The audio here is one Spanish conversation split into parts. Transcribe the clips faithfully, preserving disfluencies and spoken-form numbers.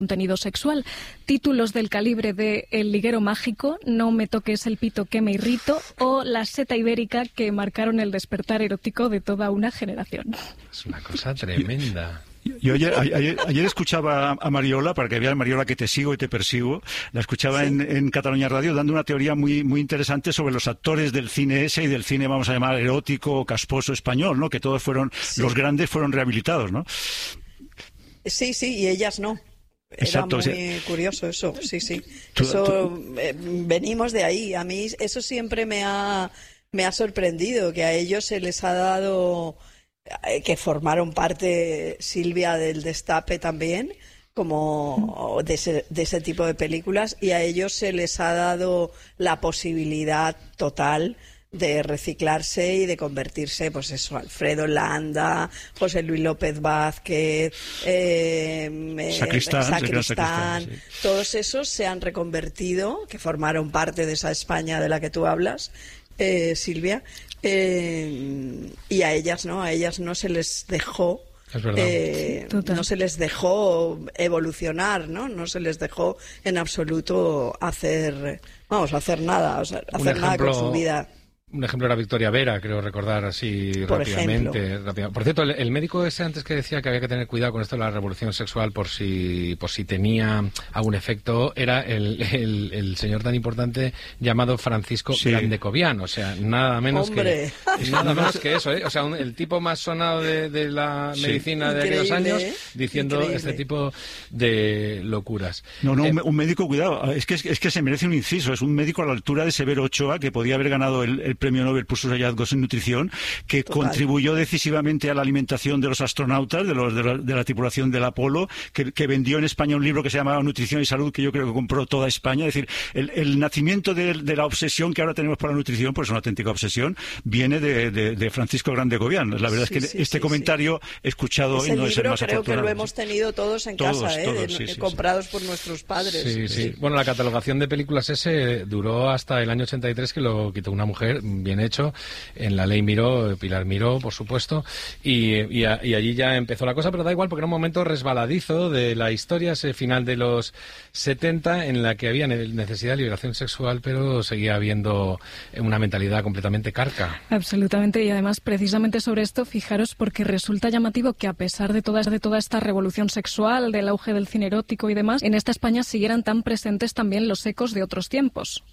contenido sexual. Títulos del calibre de El liguero mágico, No me toques el pito que me irrito o La seta ibérica, que marcaron el despertar erótico de toda una generación. Es una cosa tremenda. Yo ayer, ayer, ayer escuchaba a Mariola, para que veas, Mariola, que te sigo y te persigo, la escuchaba sí. en, en Cataluña Radio dando una teoría muy muy interesante sobre los actores del cine ese y del cine, vamos a llamar, erótico, casposo español, ¿no? Que todos fueron, sí. los grandes fueron rehabilitados, ¿no? Sí, sí, y ellas no. Exacto, Era muy sí. curioso eso, sí, sí. Eso, tú... eh, venimos de ahí. A mí eso siempre me ha, me ha sorprendido, que a ellos se les ha dado... que formaron parte, Silvia, del Destape también, como de ese, de ese tipo de películas, y a ellos se les ha dado la posibilidad total de reciclarse y de convertirse, pues eso, Alfredo Landa, José Luis López Vázquez, eh, Sacristán, Sacristán, Sacristán sí. Todos esos se han reconvertido, que formaron parte de esa España de la que tú hablas, eh, Silvia. Eh, y a ellas no, a ellas no se les dejó, eh, no se les dejó evolucionar, ¿no? No se les dejó en absoluto hacer, vamos, hacer nada, o sea, hacer ejemplo... nada con su vida. Un ejemplo era Victoria Vera, creo recordar así por rápidamente, rápidamente. Por cierto, el, el médico ese antes que decía que había que tener cuidado con esto de la revolución sexual por si por si tenía algún efecto, era el, el, el señor tan importante llamado Francisco sí. Grandecovian, o sea, nada menos ¡Hombre! que nada menos que eso, ¿eh? O sea, un, el tipo más sonado de, de la sí. medicina de aquellos años ¿eh? diciendo Increíble. este tipo de locuras. No, no, eh, un, un médico, cuidado, es que es que se merece un inciso, es un médico a la altura de Severo Ochoa, que podía haber ganado el, el premio Nobel por sus hallazgos en nutrición, que Total. contribuyó decisivamente a la alimentación de los astronautas, de, los, de, la, de la tripulación del Apolo, que, que vendió en España un libro que se llamaba Nutrición y Salud, que yo creo que compró toda España. Es decir, el, el nacimiento de, de la obsesión que ahora tenemos por la nutrición, pues es una auténtica obsesión, viene de, de, de Francisco Grandecovian. La verdad sí, es que sí, este sí, sí. escuchado Ese hoy no es el más creo afortunado. que lo hemos tenido todos en todos, casa, ¿eh? Todos, de, sí, sí, comprados sí. por nuestros padres. Sí, sí, sí. Bueno, la catalogación de películas ese duró hasta el año ochenta y tres, que lo quitó una mujer, bien hecho, en la ley Miró, Pilar Miró, por supuesto, y, y, a, y allí ya empezó la cosa, pero da igual porque era un momento resbaladizo de la historia, ese final de los setenta, en la que había necesidad de liberación sexual, pero seguía habiendo una mentalidad completamente carca. Absolutamente, y además precisamente sobre esto, fijaros, porque resulta llamativo que a pesar de toda, de toda esta revolución sexual, del auge del cine erótico y demás, en esta España siguieran tan presentes también los ecos de otros tiempos.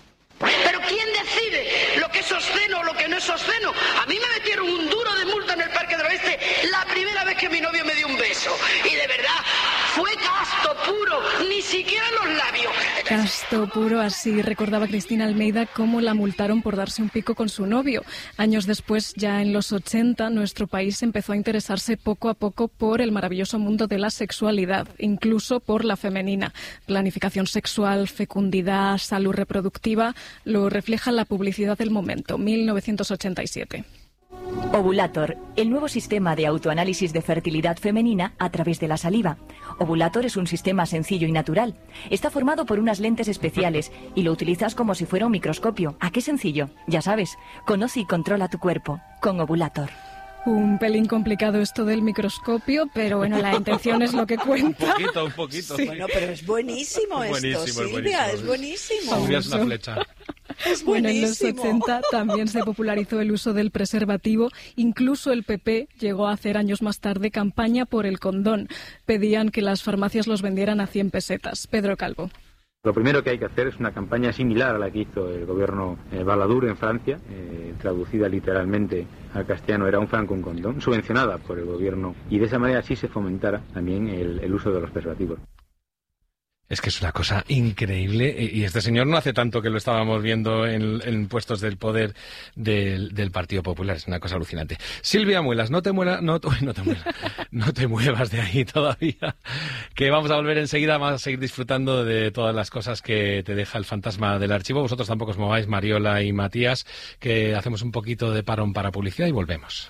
¿Pero quién decide lo que es obsceno o lo que no es obsceno? A mí me metieron un duro de multa en el Parque del Oeste la primera vez que mi novio me dio un beso. Y de verdad, fue casto puro, ni siquiera los labios. Casto puro, así recordaba Cristina Almeida cómo la multaron por darse un pico con su novio. Años después, ya en los ochenta, nuestro país empezó a interesarse poco a poco por el maravilloso mundo de la sexualidad, incluso por la femenina. Planificación sexual, fecundidad, salud reproductiva, lo refleja la publicidad del momento, mil novecientos ochenta y siete. Ovulator, el nuevo sistema de autoanálisis de fertilidad femenina a través de la saliva. Ovulator es un sistema sencillo y natural. Está formado por unas lentes especiales y lo utilizas como si fuera un microscopio. ¿A qué sencillo? Ya sabes, conoce y controla tu cuerpo con Ovulator. Un pelín complicado esto del microscopio, pero bueno, la intención es lo que cuenta. Un poquito, un poquito. Sí. Bueno, pero es buenísimo, buenísimo esto, Silvia, es buenísimo. Silvia es una flecha. Es bueno, en los buenísimo. ochenta también se popularizó el uso del preservativo. Incluso el P P llegó a hacer años más tarde campaña por el condón. Pedían que las farmacias los vendieran a cien pesetas. Pedro Calvo. Lo primero que hay que hacer es una campaña similar a la que hizo el gobierno eh, Balladur en Francia, eh, traducida literalmente al castellano, era un franco un condón, subvencionada por el gobierno, y de esa manera sí se fomentara también el, el uso de los preservativos. Es que es una cosa increíble, y este señor no hace tanto que lo estábamos viendo en, en puestos del poder del, del Partido Popular. Es una cosa alucinante. Silvia Muelas, no te muelas, no, no te muelas, no te muevas de ahí todavía, que vamos a volver enseguida, vamos a seguir disfrutando de todas las cosas que te deja el fantasma del archivo. Vosotros tampoco os mováis, Mariola y Matías, que hacemos un poquito de parón para publicidad y volvemos.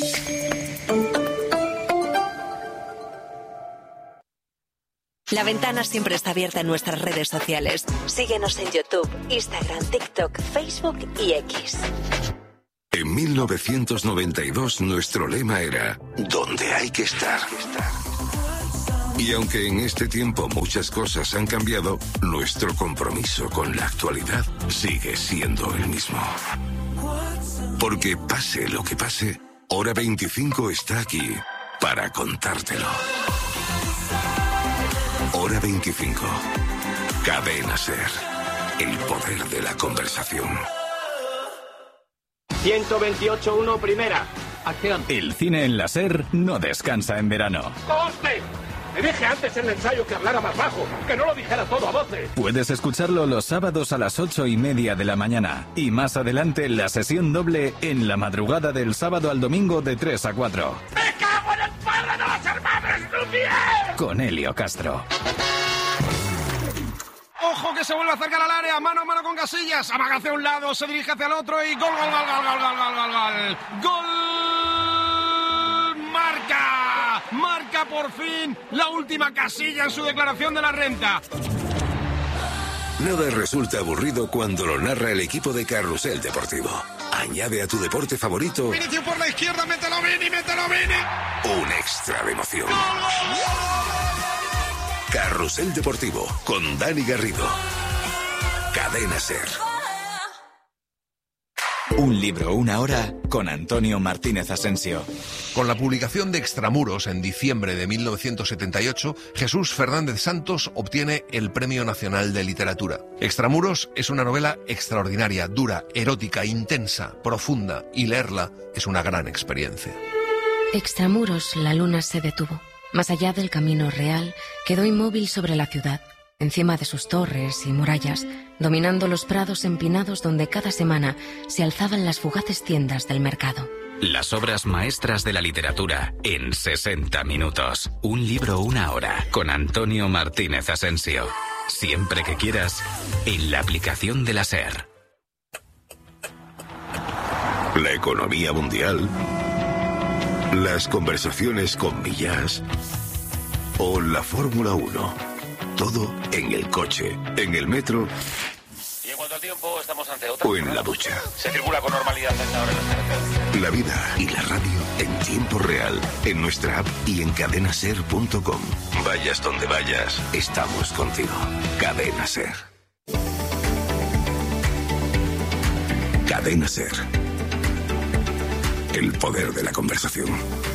La Ventana siempre está abierta en nuestras redes sociales. Síguenos en YouTube, Instagram, TikTok, Facebook y X. En mil novecientos noventa y dos nuestro lema era ¿dónde hay que estar? Y aunque en este tiempo muchas cosas han cambiado, nuestro compromiso con la actualidad sigue siendo el mismo. Porque pase lo que pase, Hora veinticinco está aquí para contártelo. Hora veinticinco. Cadena SER. El poder de la conversación. ciento veintiocho punto uno primera. Acción. El cine en la SER no descansa en verano. ¡Coste! Me dije antes en el ensayo que hablara más bajo, que no lo dijera todo a voces. Puedes escucharlo los sábados a las ocho y media de la mañana. Y más adelante la sesión doble en la madrugada del sábado al domingo de tres a cuatro. ¡Me cago en el padre de los hermanos Lumière! Con Helio Castro. ¡Ojo que se vuelve a acercar al área! ¡Mano a mano con Casillas! Amaga hacia un lado, se dirige hacia el otro y gol, gol, gol, gol, gol, gol, gol, gol, gol. ¡Gol! ¡Marca! Marca por fin la última Casilla en su declaración de la renta. Nada resulta aburrido cuando lo narra el equipo de Carrusel Deportivo. Añade a tu deporte favorito... Vinicius por la izquierda, mételo Vini, mételo Vini. Un extra de emoción. Carrusel Deportivo con Dani Garrido. Cadena SER. Un libro, una hora con Antonio Martínez Asensio. Con la publicación de Extramuros en diciembre de mil novecientos setenta y ocho, Jesús Fernández Santos obtiene el Premio Nacional de Literatura. Extramuros es una novela extraordinaria, dura, erótica, intensa, profunda, y leerla es una gran experiencia. Extramuros, la luna se detuvo. Más allá del camino real, quedó inmóvil sobre la ciudad, encima de sus torres y murallas, dominando los prados empinados donde cada semana se alzaban las fugaces tiendas del mercado. Las obras maestras de la literatura en sesenta minutos. Un libro, una hora, con Antonio Martínez Asensio. Siempre que quieras, en la aplicación de la SER. La economía mundial, las conversaciones con Millás o la Fórmula uno. Todo en el coche, en el metro... Y en cuanto al tiempo, estamos ante otra... o en la ducha. Se circula con normalidad a esta hora en las carreteras. La vida y la radio en tiempo real, en nuestra app y en cadena ser punto com. Vayas donde vayas, estamos contigo. Cadena SER. Cadena SER. El poder de la conversación.